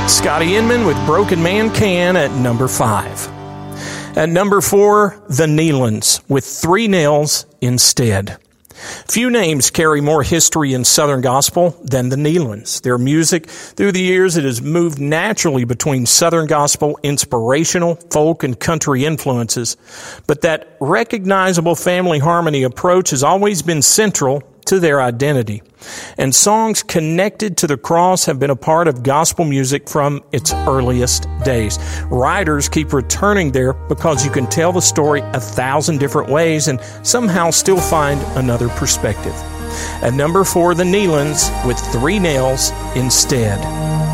Scotty Inman with Broken Man Can at number 5. At number 4, the Nealons with 3 Nails Instead. Few names carry more history in Southern gospel than the Nealons. Their music, through the years, it has moved naturally between Southern gospel, inspirational, folk, and country influences. But that recognizable family harmony approach has always been central to their identity. And songs connected to the cross have been a part of gospel music from its earliest days. Writers keep returning there because you can tell the story 1,000 different ways and somehow still find another perspective. At number 4, the Nealons with 3 Nails Instead.